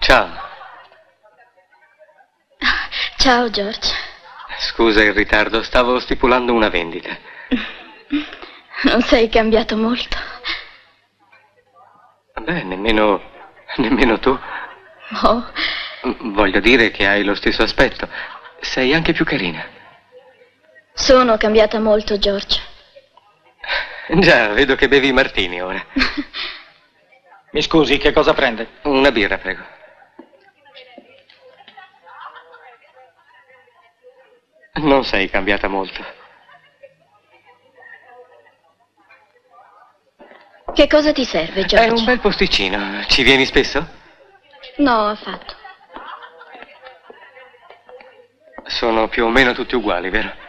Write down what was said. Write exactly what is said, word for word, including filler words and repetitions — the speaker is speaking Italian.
Ciao. Ciao, George. Scusa il ritardo, stavo stipulando una vendita. Non sei cambiato molto. Beh, nemmeno... nemmeno tu. Oh. Voglio dire che hai lo stesso aspetto. Sei anche più carina. Sono cambiata molto, George. Già, vedo che bevi martini ora. Mi scusi, che cosa prende? Una birra, prego. Non sei cambiata molto. Che cosa ti serve, George? È un bel posticino. Ci vieni spesso? No, affatto. Sono più o meno tutti uguali, vero?